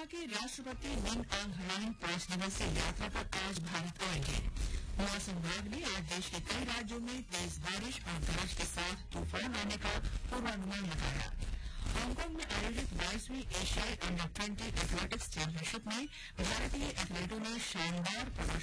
के राष्ट्रपति मिन ऑग हलांग 5 दिवसीय यात्रा पर आज भारत आएंगे। मौसम विभाग ने आज देश के कई राज्यों में तेज बारिश और गरज के साथ तूफान आने का पूर्वानुमान लगाया। हांगकांग में आयोजित 22वीं एशियाई अंडर 20 एथलेटिक्स चैंपियनशिप में भारतीय एथलीटों ने शानदार प्रदर्शन